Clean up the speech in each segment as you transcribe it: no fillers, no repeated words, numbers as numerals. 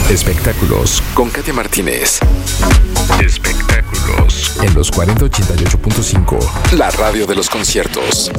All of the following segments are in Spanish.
Espectáculos con Katia Martínez. Espectáculos en los 4088.5, la radio de los conciertos.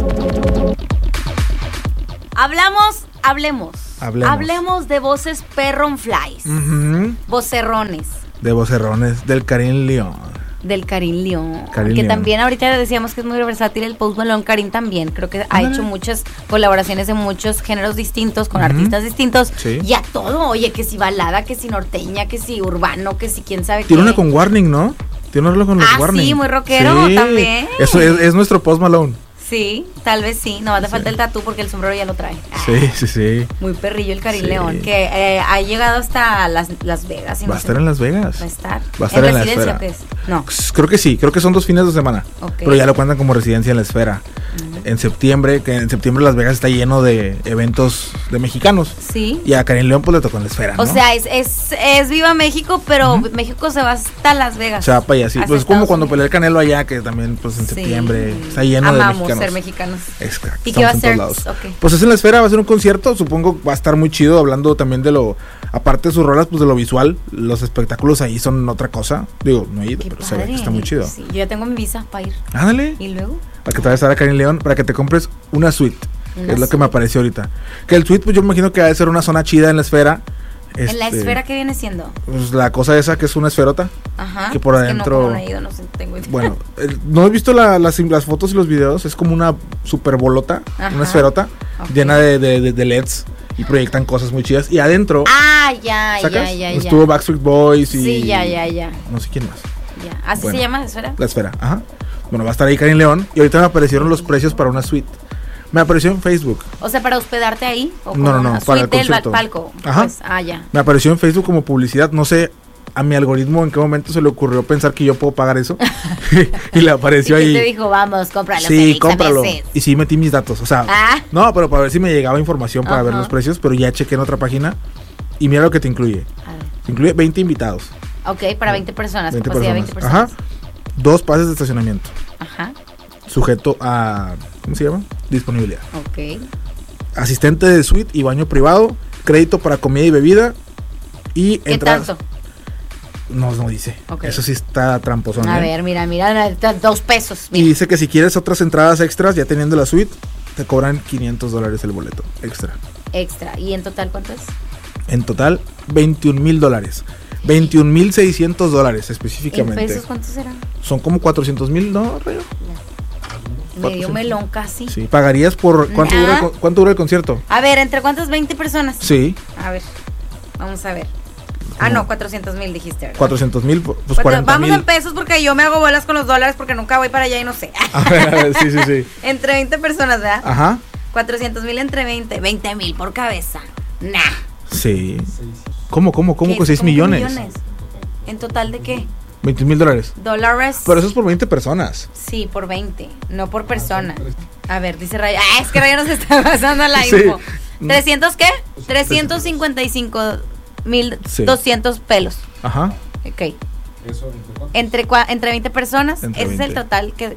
Hablemos de voces perronflies. Vocerrones. De vocerrones del Karim León. Del Karim León. Karim que León. También ahorita decíamos que es muy versátil el Post Malone. Karim también. Creo que ha hecho muchas colaboraciones de muchos géneros distintos, con artistas distintos. Sí. Y a todo. Oye, que si balada, que si norteña, que si urbano, que si quién sabe qué. Tiene una con Warning, ¿no? Tiene una con los Warning. Sí, muy rockero también. Eso es nuestro Post Malone. Sí, tal vez sí. No, te falta el tatú porque el sombrero ya lo trae. Sí. Muy perrillo el Karim Sí. León, que ha llegado hasta Las Vegas. Va a estar en Las Vegas. Va a estar. Va a estar en la residencia Esfera. o qué es? No. Creo que sí, creo que son 2 fines de semana. Ok. Pero ya lo cuentan como residencia en la Esfera. En septiembre Las Vegas está lleno de eventos de mexicanos. Sí. Y a Karim León pues le tocó en la Esfera, ¿no? O sea, es Viva México, pero México se va hasta Las Vegas. Se va para allá, sí. Hasta Pues es como Estados cuando Unidos. peleó el Canelo allá, que también pues en Sí. septiembre está lleno de Amamos mexicanos. ser mexicanos. Exacto. ¿Y qué va a estamos en ser? todos lados. Ok. Pues es en la Esfera, va a ser un concierto, supongo va a estar muy chido, hablando también de lo, aparte de sus rolas, pues de lo visual, los espectáculos ahí son otra cosa. Digo, no he ido, Qué pero se ve que padre. está muy chido. Sí, yo ya tengo mi visa para ir. Ándale, ¿Y luego? para que te vayas a ver a Karim León, para que te compres una suite, Una que es lo que suite. me apareció ahorita. Que el suite, pues yo me imagino que va a ser una zona chida en la Esfera. ¿En la esfera qué viene siendo? Pues la cosa esa que es una esferota. Ajá. Que por es adentro- Que no, como no he ido, no sé, tengo idea. Bueno, no he visto las fotos y los videos, es como una super bolota, Ajá. una esferota Ok. llena de LEDs y proyectan cosas muy chidas. Y adentro, Ya. ¿sacas? Estuvo Backstreet Boys y... Sí, ya. No sé quién más. Ya. ¿Así Bueno. se llama esfera? La esfera, ajá. Bueno, va a estar ahí Karim León. Y ahorita me aparecieron los precios para una suite. Me apareció en Facebook. O sea, para hospedarte ahí. ¿O No, como no, una para el suite del concierto. palco. Ajá. Pues, ya. Me apareció en Facebook como publicidad. No sé a mi algoritmo en qué momento se le ocurrió pensar que yo puedo pagar eso. Y le apareció ¿Y ahí. qué te dijo? Vamos, cómpralo. Sí, Félix, a cómpralo. veces. Y sí metí mis datos, o sea, no, pero para ver si me llegaba información para ver Ajá. los precios, pero ya chequé en otra página y mira lo que te incluye. A ver. Te incluye 20 invitados, Ok, para 20 personas. 20 capacidad personas. 20 personas. Ajá. 2 pases de estacionamiento, Ajá. sujeto a, ¿cómo se llama? Disponibilidad. Ok. Asistente de suite y baño privado, crédito para comida y bebida y ¿Qué entradas. tanto? No dice. Ok. Eso sí está tramposón. A ¿eh? ver, mira, 2 pesos. Y Mira. dice que si quieres otras entradas extras, ya teniendo la suite, te cobran $500 el boleto extra. Extra. ¿Y en total cuánto es? En total, $21,000. $21,600 ¿En específicamente. pesos cuántos serán? Son como 400,000, ¿no, Rayo? Medio 400. melón casi. Sí. ¿Pagarías por cuánto, Nah. dura, cuánto dura el concierto? A ver, ¿entre cuántas? 20 personas. Sí, A ver, vamos a ver. ¿Cómo? No, 400,000 dijiste, ¿verdad? 400,000, pues Vamos 40,000. en pesos porque yo me hago bolas con los dólares porque nunca voy para allá y no sé. A ver, sí. Entre 20 personas, ¿verdad? Ajá, 400,000 entre 20. 20,000 por cabeza. Nah. sí. ¿Cómo? ¿Qué? Con 6 ¿Cómo millones? ¿En total de qué? $21,000. ¿Dólares? Pero eso es por 20 personas. Sí, por 20, no por persona. A ver, dice Raya. Es que Raya nos está pasando la Sí. info. ¿300 qué? 355,200 pelos. Ajá. Ok. ¿Entre 20 personas? Entre Ese es el 20. total que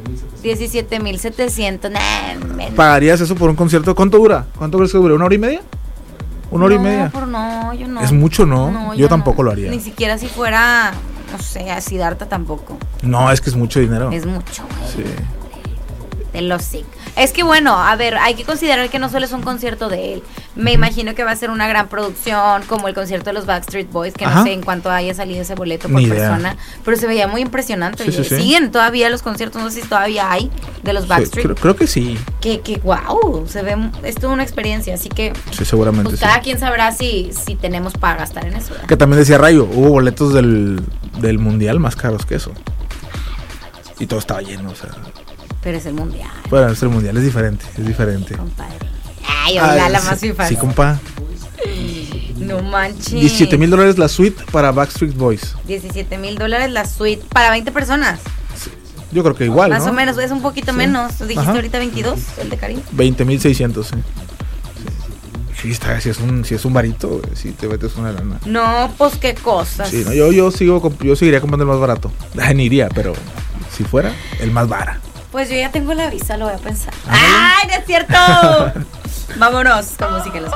17,700. Nah, menos. ¿Pagarías eso por un concierto? ¿Cuánto dura? ¿Cuánto crees que dura? ¿1 hora y media? ¿1 hora y media? No, yo no. Es mucho, ¿no? Yo tampoco lo haría. Ni siquiera si fuera, no sé, a Siddhartha tampoco. No, es que es mucho dinero. Es mucho, güey. Sí. De los sick. Es que bueno, a ver, hay que considerar que no solo es un concierto de él. Me imagino que va a ser una gran producción, como el concierto de los Backstreet Boys, que Ajá. no sé en cuánto haya salido ese boleto por Ni idea. persona, pero se veía muy impresionante. Sí, sí, sí. Siguen todavía los conciertos, no sé si todavía hay de los Sí, Backstreet. creo que sí. Que wow, se ve, es toda una experiencia, así que Sí, seguramente pues sí. cada quien sabrá si tenemos para gastar en eso, ¿verdad? Que también decía Rayo, hubo boletos del mundial más caros que eso. Y todo estaba lleno, o sea. Pero es el mundial, Bueno, el mundial es diferente, compadre. Ay, hola, la más sí, FIFA. sí, compa. No manches. $17,000 la suite para Backstreet Boys. $17,000 la suite para 20 personas. Yo creo que igual, Más ¿no? o menos, es un poquito Sí. menos. Dijiste Ajá. ahorita 22, el de Karim. 20,600, sí. Sí, está, si es un varito, sí te metes una lana. No, pues qué cosas. Sí, no, yo seguiría comprando el más barato. Ni iría, pero si fuera, el más barato. Pues yo ya tengo la visa, lo voy a pensar. Ándale. ¡Ay, no es cierto! Vámonos con música en los